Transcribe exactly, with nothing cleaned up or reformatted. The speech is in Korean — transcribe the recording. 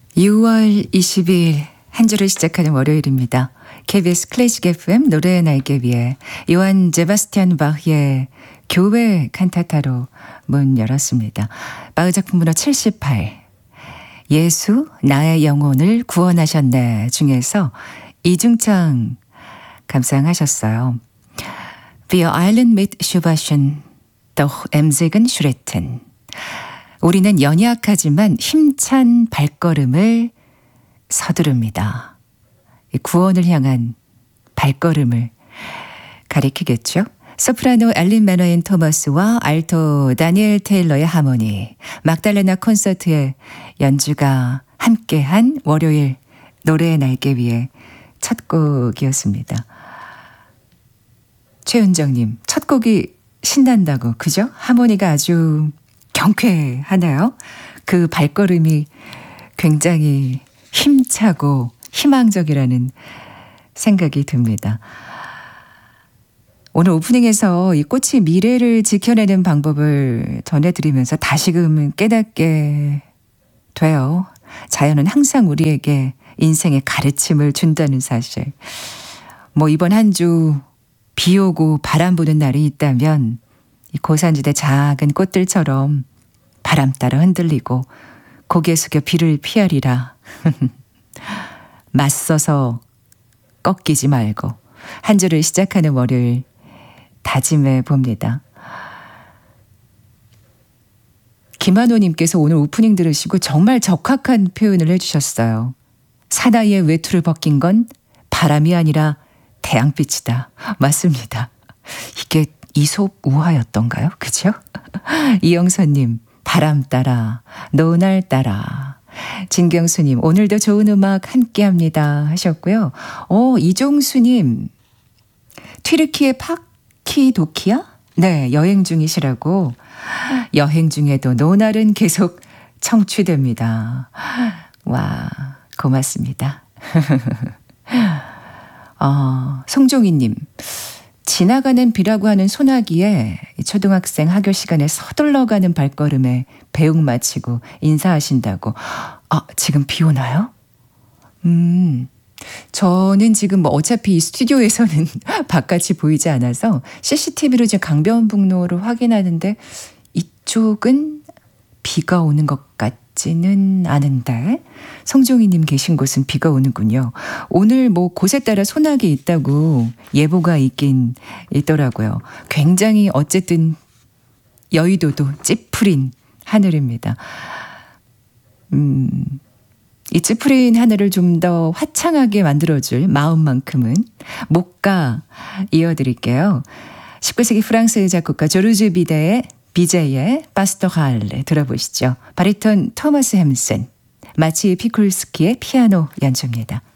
유월 이십이일 한 주를 시작하는 월요일입니다. 케이비에스 클래식 에프엠 노래의 날개 위에 요한 제바스티안 바흐의 교회 칸타타로 문 열었습니다. 바흐 작품 번호 칠십팔, 예수 나의 영혼을 구원하셨네 중에서 이중창 감상하셨어요. Wir eilen mit Schubation, doch emsigen Schritten. 우리는 연약하지만 힘찬 발걸음을 서두릅니다. 구원을 향한 발걸음을 가리키겠죠. 소프라노 앨린 매너인 토머스와 알토 다니엘 테일러의 하모니, 막달레나 콘서트의 연주가 함께한 월요일 노래의 날개 위에 첫 곡이었습니다. 최은정님, 첫 곡이 신난다고, 그죠? 하모니가 아주 경쾌하나요? 그 발걸음이 굉장히 힘차고 희망적이라는 생각이 듭니다. 오늘 오프닝에서 이 꽃이 미래를 지켜내는 방법을 전해드리면서 다시금 깨닫게 돼요. 자연은 항상 우리에게 인생의 가르침을 준다는 사실. 뭐 이번 한 주 비 오고 바람 부는 날이 있다면 이 고산지대 작은 꽃들처럼 바람 따라 흔들리고 고개 숙여 비를 피하리라. 맞서서 꺾이지 말고 한 주를 시작하는 월요일 다짐해 봅니다. 김한호님께서 오늘 오프닝 들으시고 정말 적확한 표현을 해주셨어요. 사나이의 외투를 벗긴 건 바람이 아니라 태양빛이다. 맞습니다. 이게 이솝우화였던가요? 그죠? 이영선님, 바람 따라, 노날 따라. 진경수님, 오늘도 좋은 음악 함께합니다 하셨고요. 어, 이종수님, 튀르키예 파키도키아? 네, 여행 중이시라고. 여행 중에도 노날은 계속 청취됩니다. 와, 고맙습니다. 어, 송종희님, 지나가는 비라고 하는 소나기에 초등학생 학교 시간에 서둘러가는 발걸음에 배웅 마치고 인사하신다고. 아, 지금 비 오나요? 음, 저는 지금 뭐 어차피 이 스튜디오에서는 바깥이 보이지 않아서 씨씨티비로 지금 강변북로를 확인하는데 이쪽은 비가 오는 것 같지는 않은데 성종희님 계신 곳은 비가 오는군요. 오늘 뭐 곳에 따라 소나기 있다고 예보가 있긴 있더라고요. 굉장히 어쨌든 여의도도 찌푸린 하늘입니다. 음, 이 찌푸린 하늘을 좀 더 화창하게 만들어줄 마음만큼은 목가 이어드릴게요. 십구 세기 프랑스의 작곡가 조르주 비데의 비제의 파스토랄레 들어보시죠. 바리톤 토마스 햄슨, 마치 피쿨스키의 피아노 연주입니다.